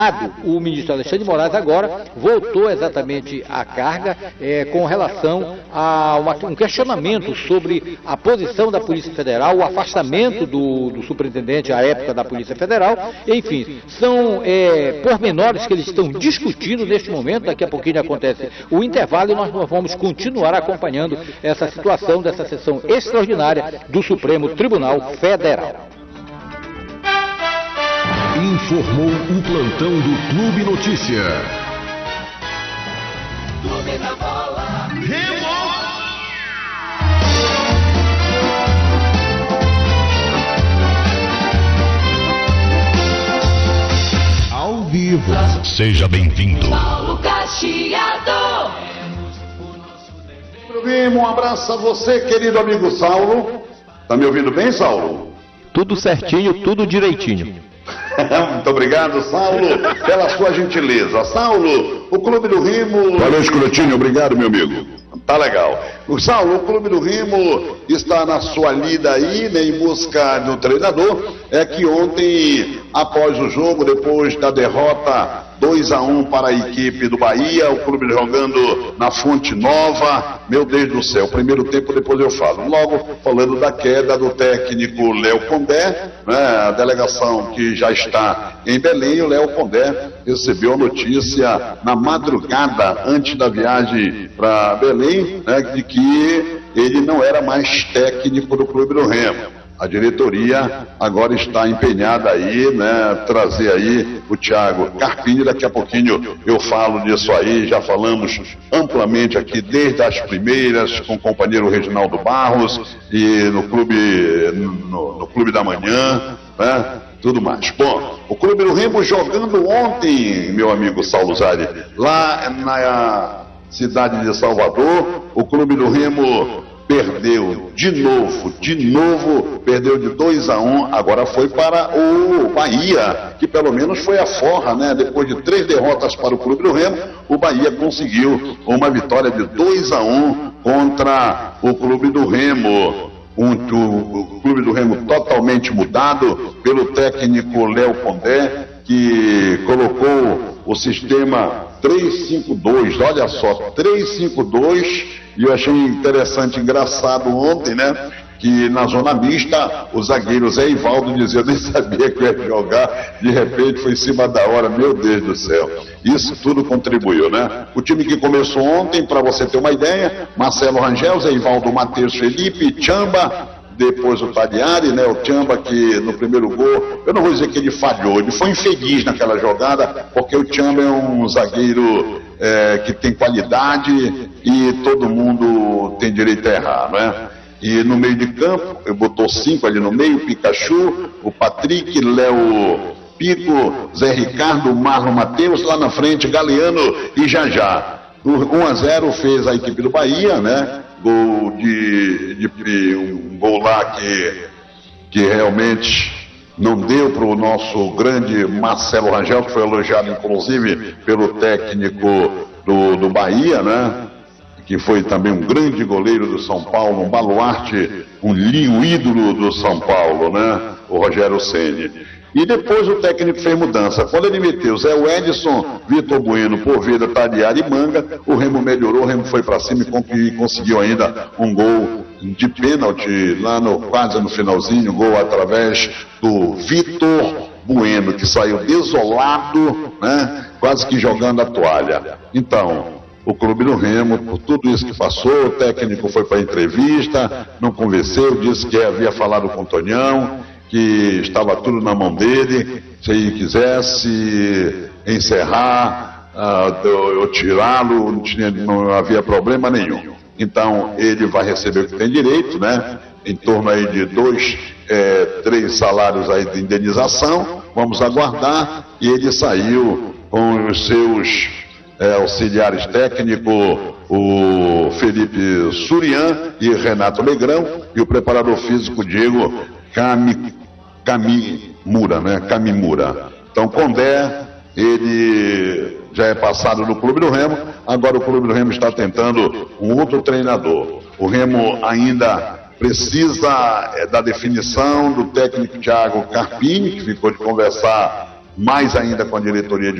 O ministro Alexandre de Moraes agora voltou exatamente à carga com relação a um questionamento sobre a posição da Polícia Federal, o afastamento do superintendente à época da Polícia Federal. Enfim, são pormenores que eles estão discutindo neste momento. Daqui a pouquinho acontece o intervalo e nós vamos continuar acompanhando essa situação dessa sessão extraordinária do Supremo Tribunal Federal. Informou o plantão do Clube Notícia. Clube da Bola. Ao vivo. Seja bem-vindo. Paulo Cacheado. Um abraço a você, querido amigo Saulo. Tá me ouvindo bem, Saulo? Tudo certinho, tudo direitinho. Muito obrigado, Saulo, pela sua gentileza. Saulo, o Clube do Remo... Valeu, Escrotinho, obrigado, meu amigo. Tá legal. O Saulo, o Clube do Remo está na sua lida aí, né, em busca do treinador. É que ontem, após o jogo, depois da derrota 2-1 para a equipe do Bahia, o clube jogando na Fonte Nova, meu Deus do céu, primeiro tempo depois eu falo. Logo, falando da queda do técnico Léo Condé, né, a delegação que já está em Belém, o Léo Condé recebeu a notícia na madrugada, antes da viagem para Belém, né, de que ele não era mais técnico do Clube do Remo. A diretoria agora está empenhada aí, né, trazer aí o Thiago Carpini. Daqui a pouquinho eu falo disso aí, já falamos amplamente aqui desde as primeiras com o companheiro Reginaldo Barros e no Clube da Manhã, né, tudo mais. Bom, o Clube do Remo jogando ontem, meu amigo Saulo Zari, lá na cidade de Salvador, o Clube do Remo perdeu de novo, perdeu de 2-1, agora foi para o Bahia, que pelo menos foi a forra, né? Depois de 3 derrotas para o Clube do Remo, o Bahia conseguiu uma vitória de 2-1 contra o Clube do Remo. O Clube do Remo totalmente mudado pelo técnico Léo Condé, que colocou o sistema 3-5-2, olha só, 3-5-2, e eu achei interessante, engraçado ontem, né, que na zona mista, o zagueiro Zé Ivaldo dizia, eu nem sabia que ia jogar, de repente foi em cima da hora, meu Deus do céu, isso tudo contribuiu, né? O time que começou ontem, para você ter uma ideia, Marcelo Rangel, Zé Ivaldo, Matheus Felipe, Tchamba, depois o Tagliari, né, o Tchamba, que no primeiro gol, eu não vou dizer que ele falhou, ele foi infeliz naquela jogada, porque o Tchamba é um zagueiro que tem qualidade e todo mundo tem direito a errar, né? E no meio de campo, eu botou 5 ali no meio, Pikachu, o Patrick, Léo Pico, Zé Ricardo, Marlon Matheus, lá na frente, Galeano e Jajá. 1-0 fez a equipe do Bahia, né? Gol um gol lá que realmente não deu para o nosso grande Marcelo Rangel, que foi elogiado inclusive pelo técnico do Bahia, né? Que foi também um grande goleiro do São Paulo, um baluarte, um ídolo do São Paulo, né? O Rogério Ceni. E depois o técnico fez mudança. Quando ele meteu Zé Edson, Vitor Bueno, Poveda, Tagliari e Manga, o Remo melhorou, o Remo foi para cima e conseguiu ainda um gol de pênalti lá quase no finalzinho, gol através do Vitor Bueno, que saiu desolado, né? Quase que jogando a toalha. Então, o Clube do Remo, por tudo isso que passou, o técnico foi para a entrevista, não convenceu, disse que havia falado com o Tonhão, que estava tudo na mão dele, se ele quisesse encerrar, ou tirá-lo, não havia problema nenhum. Então, ele vai receber o que tem direito, né? Em torno aí de 3 salários aí de indenização, vamos aguardar, e ele saiu com os seus auxiliares técnicos, o Felipe Surian e Renato Negrão, e o preparador físico Diego Camimura, né? Camimura. Então, Condé, ele já é passado no Clube do Remo, agora o Clube do Remo está tentando um outro treinador. O Remo ainda precisa da definição do técnico Thiago Carpini, que ficou de conversar mais ainda com a diretoria de